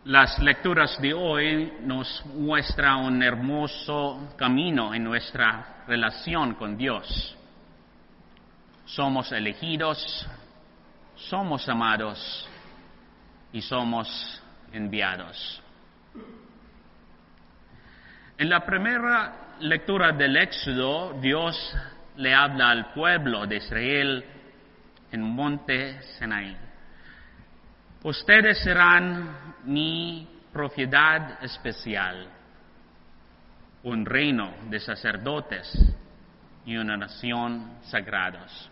Las lecturas de hoy nos muestran un hermoso camino en nuestra relación con Dios. Somos elegidos, somos amados y somos enviados. En la primera lectura del Éxodo, Dios le habla al pueblo de Israel en Monte Sinaí. Ustedes serán mi propiedad especial, un reino de sacerdotes y una nación sagrados.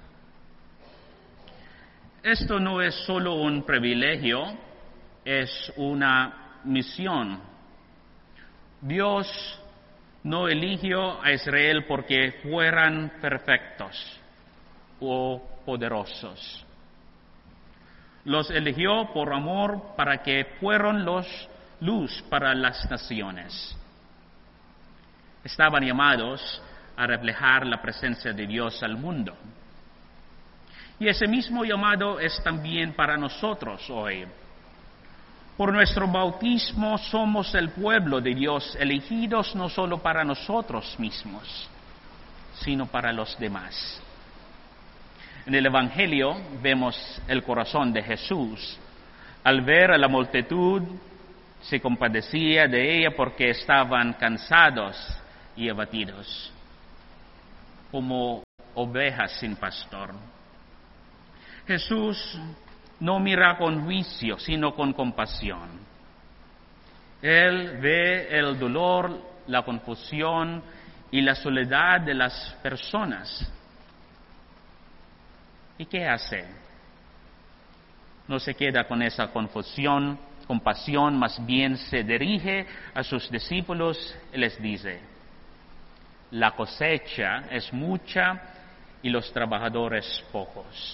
Esto no es solo un privilegio, es una misión. Dios no eligió a Israel porque fueran perfectos o poderosos. Los eligió por amor para que fueran luz para las naciones. Estaban llamados a reflejar la presencia de Dios al mundo. Y ese mismo llamado es también para nosotros hoy. Por nuestro bautismo somos el pueblo de Dios, elegidos no solo para nosotros mismos, sino para los demás. En el Evangelio vemos el corazón de Jesús. Al ver a la multitud, se compadecía de ella porque estaban cansados y abatidos, como ovejas sin pastor. Jesús no mira con juicio, sino con compasión. Él ve el dolor, la confusión y la soledad de las personas. ¿Y qué hace? No se queda con esa confusión, compasión, más bien se dirige a sus discípulos y les dice: la cosecha es mucha y los trabajadores pocos.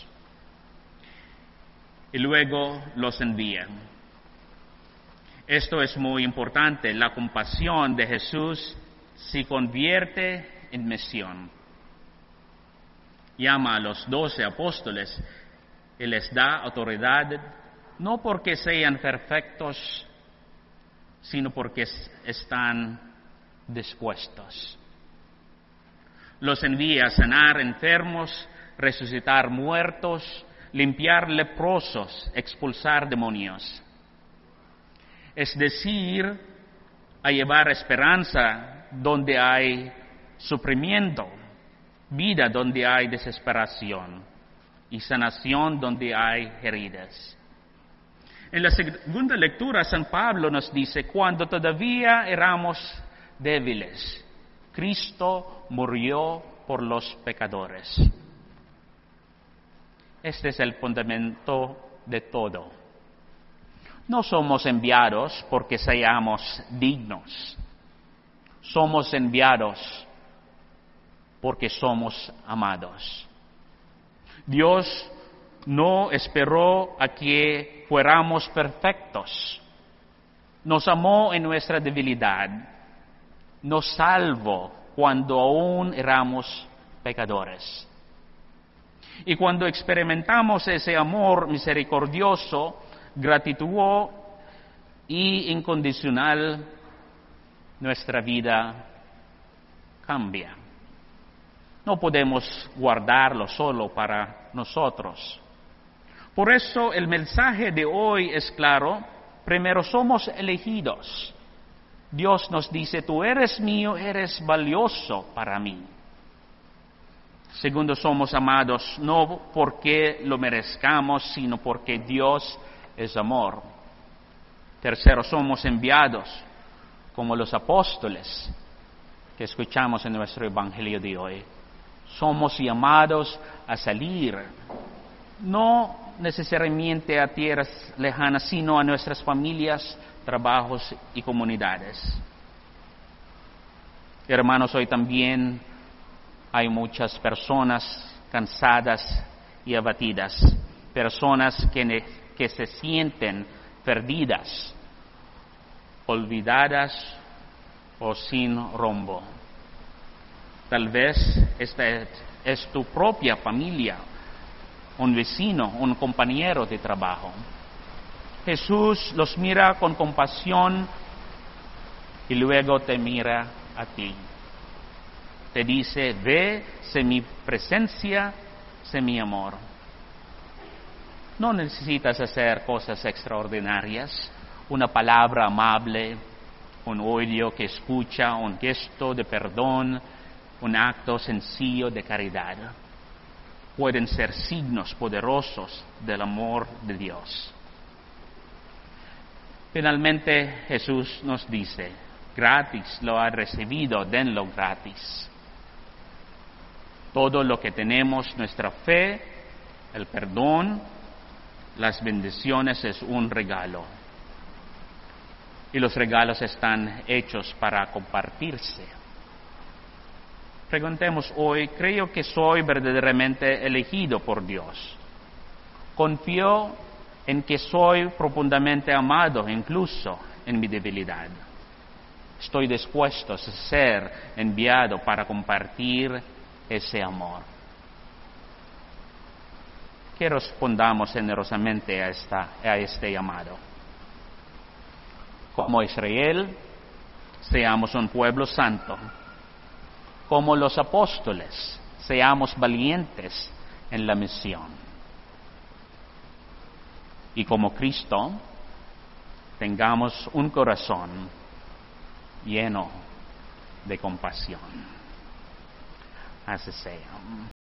Y luego los envían. Esto es muy importante. La compasión de Jesús se convierte en misión. Llama a los 12 apóstoles y les da autoridad, no porque sean perfectos, sino porque están dispuestos. Los envía a sanar enfermos, resucitar muertos, limpiar leprosos, expulsar demonios. Es decir, a llevar esperanza donde hay sufrimiento, vida donde hay desesperación y sanación donde hay heridas. En la segunda lectura, San Pablo nos dice: cuando todavía éramos débiles, Cristo murió por los pecadores. Este es el fundamento de todo. No somos enviados porque seamos dignos. Somos enviados porque somos amados. Dios no esperó a que fuéramos perfectos. Nos amó en nuestra debilidad. Nos salvó cuando aún éramos pecadores. Y cuando experimentamos ese amor misericordioso, gratuito y incondicional, nuestra vida cambia. No podemos guardarlo solo para nosotros. Por eso el mensaje de hoy es claro. Primero, somos elegidos. Dios nos dice: tú eres mío, eres valioso para mí. Segundo, somos amados no porque lo merezcamos, sino porque Dios es amor. Tercero, somos enviados como los apóstoles que escuchamos en nuestro Evangelio de hoy. Somos llamados a salir, no necesariamente a tierras lejanas, sino a nuestras familias, trabajos y comunidades. Hermanos, hoy también hay muchas personas cansadas y abatidas, personas que se sienten perdidas, olvidadas o sin rumbo. Tal vez esta es tu propia familia, un vecino, un compañero de trabajo. Jesús los mira con compasión y luego te mira a ti. Te dice, ve, sé mi presencia, sé mi amor. No necesitas hacer cosas extraordinarias, una palabra amable, un oído que escucha, un gesto de perdón, un acto sencillo de caridad. Pueden ser signos poderosos del amor de Dios. Finalmente Jesús nos dice, gratis lo ha recibido, denlo gratis. Todo lo que tenemos, nuestra fe, el perdón, las bendiciones es un regalo. Y los regalos están hechos para compartirse. Preguntemos hoy, ¿creo que soy verdaderamente elegido por Dios? ¿Confío en que soy profundamente amado incluso en mi debilidad? ¿Estoy dispuesto a ser enviado para compartir ese amor? Que respondamos generosamente a este llamado. Como Israel, seamos un pueblo santo. Como los apóstoles, seamos valientes en la misión. Y como Cristo, tengamos un corazón lleno de compasión. Así sea.